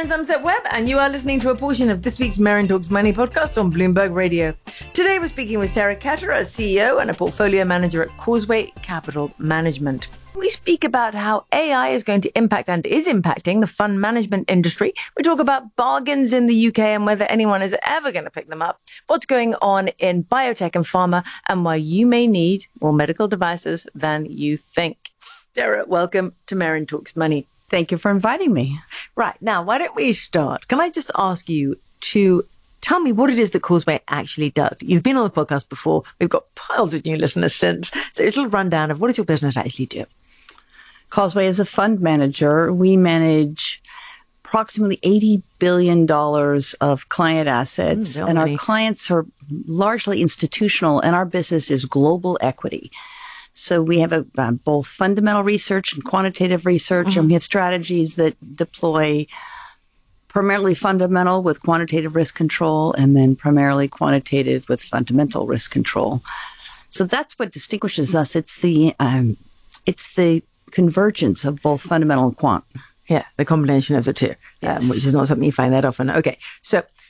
friends, I'm Seth Webb, and you are listening to a portion of this week's Merrin Talks Money podcast on Bloomberg Radio. Today, we're speaking with Sarah Ketterer, CEO and a portfolio manager at Causeway Capital Management. We speak about how AI is going to impact and is impacting the fund management industry. We talk about bargains in the UK and whether anyone is ever going to pick them up, what's going on in biotech and pharma, and why you may need more medical devices than you think. Sarah, welcome to Merrin Talks Money. Thank you for inviting me. Right. Now, why don't we start? Can I just ask you to tell me what it is that Causeway actually does? You've been on the podcast before. We've got piles of new listeners since. So it's a little rundown of what does your business actually do? Causeway is a fund manager. We manage approximately $80 billion of client assets. And our clients are largely institutional, and our business is global equity. So we have both fundamental research and quantitative research, and we have strategies that deploy primarily fundamental with quantitative risk control, and then primarily quantitative with fundamental risk control. So that's what distinguishes us. It's the convergence of both fundamental and quant. Yeah, the combination of the two, yes. Which is not something you find that often. Okay, so